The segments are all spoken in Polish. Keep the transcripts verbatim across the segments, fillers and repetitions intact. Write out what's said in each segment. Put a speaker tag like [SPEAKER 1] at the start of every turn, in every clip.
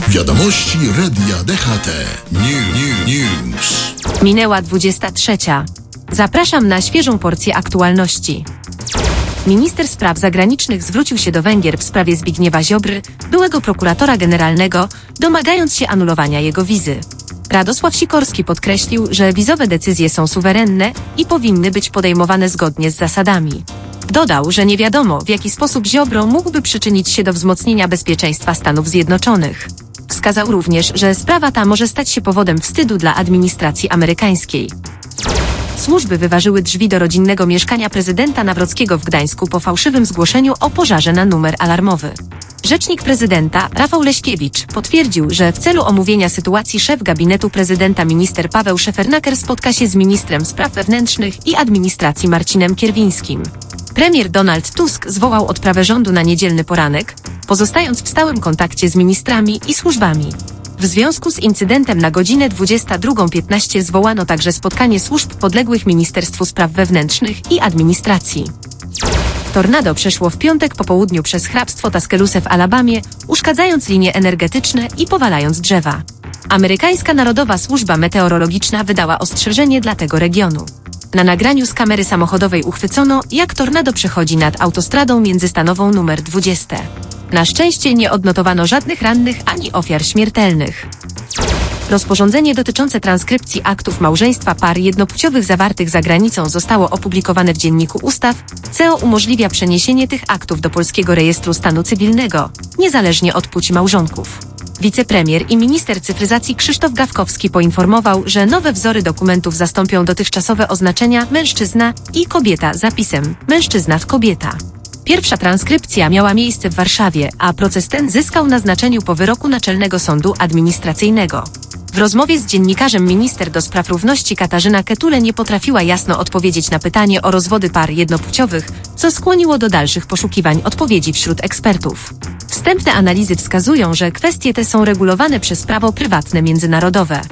[SPEAKER 1] Wiadomości Radia D H T. New, new, news.
[SPEAKER 2] Minęła dwudziesta trzecia. Zapraszam na świeżą porcję aktualności. Minister spraw zagranicznych zwrócił się do Węgier w sprawie Zbigniewa Ziobry, byłego prokuratora generalnego, domagając się anulowania jego wizy. Radosław Sikorski podkreślił, że wizowe decyzje są suwerenne i powinny być podejmowane zgodnie z zasadami. Dodał, że nie wiadomo, w jaki sposób Ziobro mógłby przyczynić się do wzmocnienia bezpieczeństwa Stanów Zjednoczonych. Wskazał również, że sprawa ta może stać się powodem wstydu dla administracji amerykańskiej. Służby wyważyły drzwi do rodzinnego mieszkania prezydenta Nawrockiego w Gdańsku po fałszywym zgłoszeniu o pożarze na numer alarmowy. Rzecznik prezydenta, Rafał Leśkiewicz, potwierdził, że w celu omówienia sytuacji szef gabinetu prezydenta minister Paweł Szefernaker spotka się z ministrem spraw wewnętrznych i administracji Marcinem Kierwińskim. Premier Donald Tusk zwołał odprawę rządu na niedzielny poranek, pozostając w stałym kontakcie z ministrami i służbami. W związku z incydentem na godzinę dwudziestą drugą piętnaście zwołano także spotkanie służb podległych Ministerstwu Spraw Wewnętrznych i Administracji. Tornado przeszło w piątek po południu przez hrabstwo Tuscaloosa w Alabamie, uszkadzając linie energetyczne i powalając drzewa. Amerykańska Narodowa Służba Meteorologiczna wydała ostrzeżenie dla tego regionu. Na nagraniu z kamery samochodowej uchwycono, jak tornado przechodzi nad autostradą międzystanową numer dwadzieścia. Na szczęście nie odnotowano żadnych rannych ani ofiar śmiertelnych. Rozporządzenie dotyczące transkrypcji aktów małżeństwa par jednopłciowych zawartych za granicą zostało opublikowane w Dzienniku Ustaw. C E O umożliwia przeniesienie tych aktów do Polskiego Rejestru Stanu Cywilnego, niezależnie od płci małżonków. Wicepremier i minister cyfryzacji Krzysztof Gawkowski poinformował, że nowe wzory dokumentów zastąpią dotychczasowe oznaczenia mężczyzna i kobieta zapisem mężczyzna w kobieta. Pierwsza transkrypcja miała miejsce w Warszawie, a proces ten zyskał na znaczeniu po wyroku Naczelnego Sądu Administracyjnego. W rozmowie z dziennikarzem minister do spraw równości Katarzyna Ketule nie potrafiła jasno odpowiedzieć na pytanie o rozwody par jednopłciowych, co skłoniło do dalszych poszukiwań odpowiedzi wśród ekspertów. Wstępne analizy wskazują, że kwestie te są regulowane przez prawo prywatne międzynarodowe.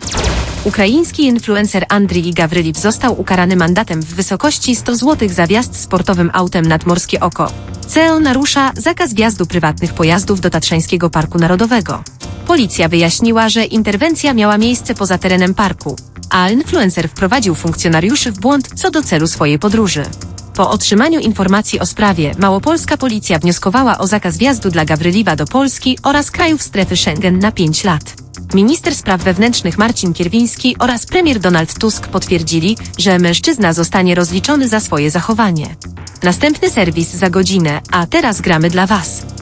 [SPEAKER 2] Ukraiński influencer Andrii Gawryliw został ukarany mandatem w wysokości sto złotych za wjazd sportowym autem nad Morskie Oko. C E O narusza zakaz wjazdu prywatnych pojazdów do Tatrzańskiego Parku Narodowego. Policja wyjaśniła, że interwencja miała miejsce poza terenem parku, a influencer wprowadził funkcjonariuszy w błąd co do celu swojej podróży. Po otrzymaniu informacji o sprawie, małopolska policja wnioskowała o zakaz wjazdu dla Gawryliwa do Polski oraz krajów strefy Schengen na pięć lat. Minister spraw wewnętrznych Marcin Kierwiński oraz premier Donald Tusk potwierdzili, że mężczyzna zostanie rozliczony za swoje zachowanie. Następny serwis za godzinę, a teraz gramy dla Was.